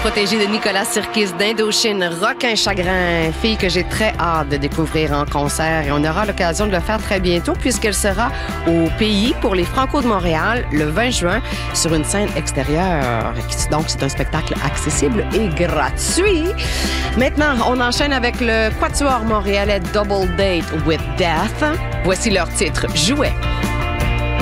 protégée de Nicolas Sirkis d'Indochine, Requin Chagrin, fille que j'ai très hâte de découvrir en concert. Et on aura l'occasion de le faire très bientôt puisqu'elle sera au Pays pour les Franco de Montréal le 20 juin sur une scène extérieure. Donc, c'est un spectacle accessible et gratuit. Maintenant, on enchaîne avec le quatuor montréalais Double Date with Death. Voici leur titre, Jouet.